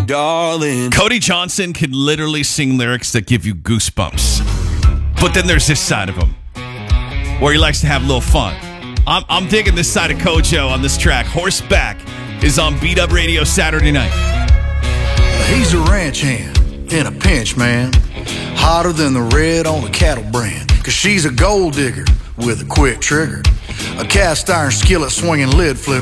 darling. Cody Johnson can literally sing lyrics that give you goosebumps. But then there's this side of him where he likes to have a little fun. I'm digging this side of Kojo on this track. Horseback is on Beat Up Radio Saturday night. He's a ranch hand in a pinch, man. Hotter than the red on a cattle brand. Cause she's a gold digger with a quick trigger. A cast iron skillet swinging lid flip.